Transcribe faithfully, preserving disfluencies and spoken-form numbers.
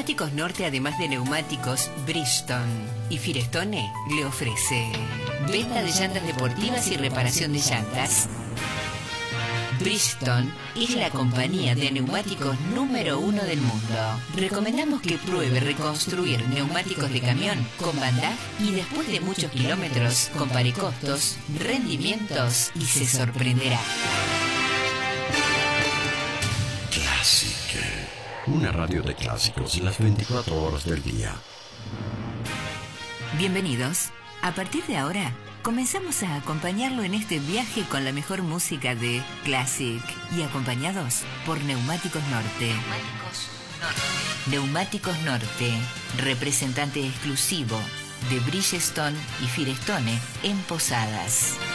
Neumáticos Norte, además de neumáticos, Bridgestone y Firestone le ofrece venta de llantas deportivas y reparación de llantas. Bridgestone es la compañía de neumáticos número uno del mundo. Recomendamos que pruebe reconstruir neumáticos de camión con Van Dijk y después de muchos kilómetros compare costos, rendimientos y se sorprenderá. Clásica, una radio de clásicos las veinticuatro horas del día. Bienvenidos. A partir de ahora, comenzamos a acompañarlo en este viaje con la mejor música de Classic y acompañados por Neumáticos Norte. Neumáticos Norte. Neumáticos Norte, representante exclusivo de Bridgestone y Firestone en Posadas.